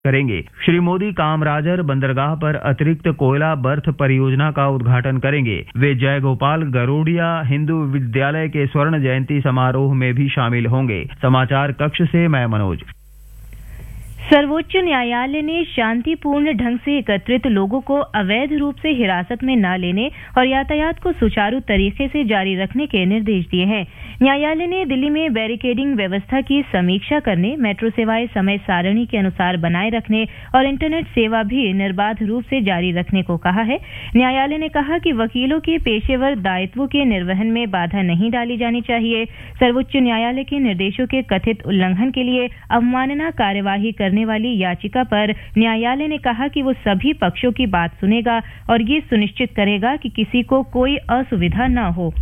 करेंगे। श्री मोदी कामराजर बंदरगाह पर अतिरिक्त कोयला बर्थ परियोजना का उद्घाटन करेंगे। वे जयगोपाल गरोडिया हिंदू विद्यालय के स्वर्ण जयंती समारोह में भी शामिल होंगे। समाचार कक्ष से मैं मनोज। सर्वोच्च न्यायालय ने शांतिपूर्ण ढंग से एकत्रित लोगों को अवैध रूप से हिरासत में न लेने और यातायात को सुचारू तरीके से जारी रखने के निर्देश दिए हैं। न्यायालय ने दिल्ली में बैरिकेडिंग व्यवस्था की समीक्षा करने, मेट्रो सेवाएं समय सारणी के अनुसार बनाए रखने और इंटरनेट सेवा भी निर्बाध रूप से जारी रखने को कहा है। न्यायालय ने कहा कि वकीलों के पेशेवर दायित्वों के निर्वहन में बाधा नहीं डाली जानी चाहिए। सर्वोच्च न्यायालय के निर्देशों के कथित उल्लंघन के लिए अवमानना कार्यवाही करने वाली याचिका पर न्यायालय ने कहा कि वो सभी पक्षों की बात सुनेगा और ये सुनिश्चित करेगा कि किसी को कोई असुविधा न हो।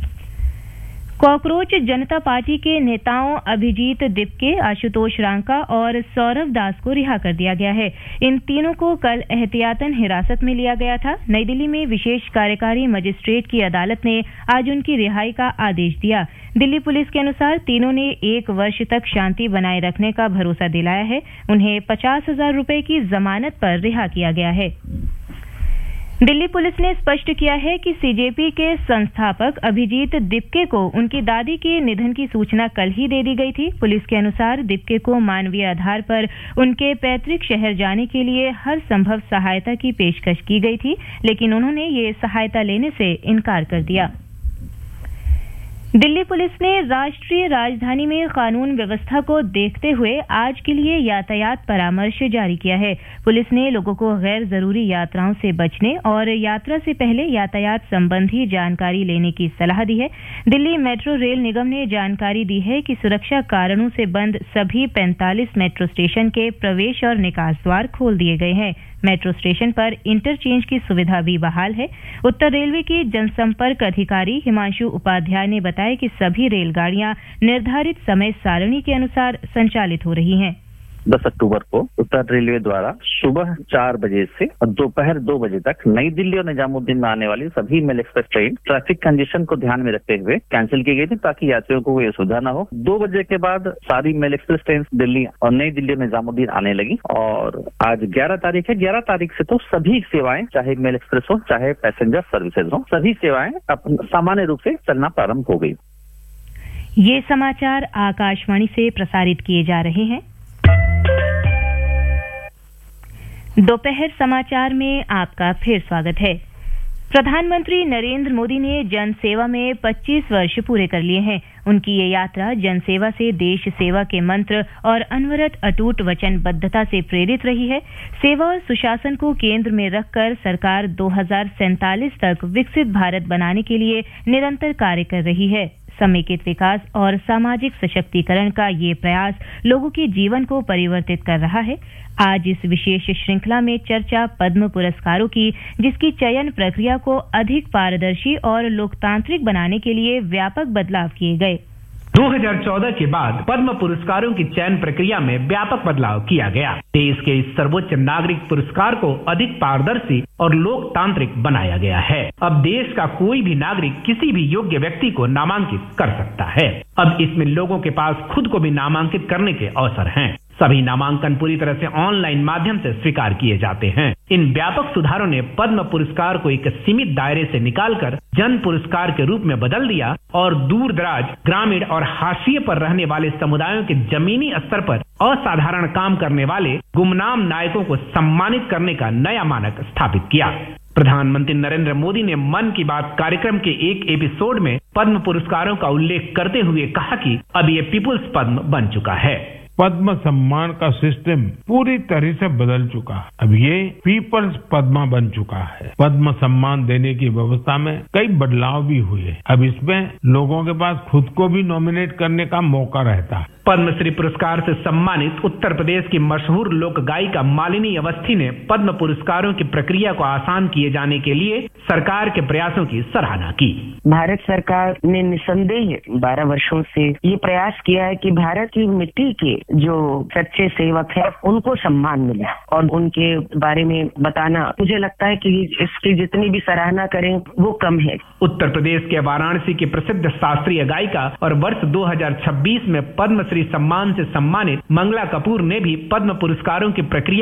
कॉकरोच जनता पार्टी के नेताओं अभिजीत दिपके, आशुतोष रांका और सौरव दास को रिहा कर दिया गया है। इन तीनों को कल एहतियातन हिरासत में लिया गया था। नई दिल्ली में विशेष कार्यकारी मजिस्ट्रेट की अदालत ने आज उनकी रिहाई का आदेश दिया। दिल्ली पुलिस के अनुसार तीनों ने 1 वर्ष तक शांति बनाए रखने का भरोसा दिलाया है। उन्हें 50,000 रुपए की जमानत पर रिहा किया गया है। दिल्ली पुलिस ने स्पष्ट किया है कि सीजेपी के संस्थापक अभिजीत दिपके को उनकी दादी के निधन की सूचना कल ही दे दी गई थी। पुलिस के अनुसार दिपके को मानवीय आधार पर उनके पैतृक शहर जाने के लिए हर संभव सहायता की पेशकश की गई थी, लेकिन उन्होंने ये सहायता लेने से इनकार कर दिया। दिल्ली पुलिस ने राष्ट्रीय राजधानी में कानून व्यवस्था को देखते हुए आज के लिए यातायात परामर्श जारी किया है। पुलिस ने लोगों को गैर जरूरी यात्राओं से बचने और यात्रा से पहले यातायात संबंधी जानकारी लेने की सलाह दी है। दिल्ली मेट्रो रेल निगम ने जानकारी दी है कि सुरक्षा कारणों से बंद सभी 45 मेट्रो स्टेशन के प्रवेश और निकास द्वार खोल दिए गए हैं। मेट्रो स्टेशन पर इंटरचेंज की सुविधा भी बहाल है। उत्तर रेलवे के जनसंपर्क अधिकारी हिमांशु उपाध्याय ने बताया कि सभी रेलगाड़ियां निर्धारित समय सारणी के अनुसार संचालित हो रही हैं। 10 अक्टूबर को उत्तर रेलवे द्वारा सुबह 4 बजे से और दोपहर 2 बजे तक नई दिल्ली और निजामुद्दीन में आने वाली सभी mail express train traffic congestion को ध्यान में रखते हुए कैंसिल की गई थी, ताकि यात्रियों को कोई असुविधा न हो। 2 बजे के बाद सारी मेल एक्सप्रेस ट्रेन दिल्ली और नई दिल्ली और निजामुद्दीन आने लगी और आज 11 तारीख है। 11 तारीख से तो सभी सेवाएं, चाहे मेल एक्सप्रेस हो चाहे पैसेंजर सर्विसेज हो, सभी सेवाएं सामान्य रूप से चलना प्रारंभ हो गई। ये समाचार आकाशवाणी से प्रसारित किए जा रहे हैं। दोपहर समाचार में आपका फिर स्वागत है। प्रधानमंत्री नरेंद्र मोदी ने जन सेवा में 25 वर्ष पूरे कर लिए हैं। उनकी ये यात्रा जन सेवा से देश सेवा के मंत्र और अनवरत अटूट वचनबद्धता से प्रेरित रही है। सेवा और सुशासन को केंद्र में रखकर सरकार 2047 तक विकसित भारत बनाने के लिए निरंतर कार्य कर रही है। समेकित विकास और सामाजिक सशक्तिकरण का ये प्रयास लोगों के जीवन को परिवर्तित कर रहा है। आज इस विशेष श्रृंखला में चर्चा पद्म पुरस्कारों की, जिसकी चयन प्रक्रिया को अधिक पारदर्शी और लोकतांत्रिक बनाने के लिए व्यापक बदलाव किए गए। 2014 के बाद पद्म पुरस्कारों की चयन प्रक्रिया में व्यापक बदलाव किया गया। देश के इस सर्वोच्च नागरिक पुरस्कार को अधिक पारदर्शी और लोकतांत्रिक बनाया गया है। अब देश का कोई भी नागरिक किसी भी योग्य व्यक्ति को नामांकित कर सकता है। अब इसमें लोगों के पास खुद को भी नामांकित करने के अवसर हैं। सभी नामांकन पूरी तरह से ऑनलाइन माध्यम से स्वीकार किए जाते हैं। इन व्यापक सुधारों ने पद्म पुरस्कार को एक सीमित दायरे से निकालकर जन पुरस्कार के रूप में बदल दिया और दूर दराज, ग्रामीण और हाशिए पर रहने वाले समुदायों के जमीनी स्तर पर असाधारण काम करने वाले गुमनाम नायकों को सम्मानित करने का नया मानक स्थापित किया। प्रधानमंत्री नरेंद्र मोदी ने मन की बात कार्यक्रम के एक एपिसोड में पद्म पुरस्कारों का उल्लेख करते हुए कहा कि अब ये पीपुल्स पद्म बन चुका है। पद्म सम्मान का सिस्टम पूरी तरह से बदल चुका है। अब ये पीपल्स पद्मा बन चुका है। पद्म सम्मान देने की व्यवस्था में कई बदलाव भी हुए। अब इसमें लोगों के पास खुद को भी नॉमिनेट करने का मौका रहता है। पद्मश्री पुरस्कार से सम्मानित उत्तर प्रदेश की मशहूर लोक गायिका मालिनी अवस्थी ने पद्म पुरस्कारों की प्रक्रिया को आसान किए जाने के लिए सरकार के प्रयासों की सराहना की। भारत सरकार ने निसंदेह 12 वर्षों से ये प्रयास किया है कि भारत की मिट्टी के जो सच्चे सेवक है उनको सम्मान मिले और उनके बारे में बताना, मुझे लगता है कि इसकी जितनी भी सराहना करें वो कम है। उत्तर प्रदेश के वाराणसी की प्रसिद्ध शास्त्रीय गायिका और वर्ष 2026 में पद्मश्री पद्मश्री सम्मान से सम्मानित मंगला कपूर ने भी पद्म पुरस्कारों की प्रक्रिया